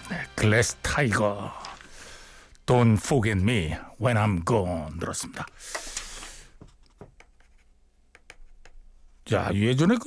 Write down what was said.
글래스 타이거 Don't forget me when I'm gone 들었습니다. 자, 예전에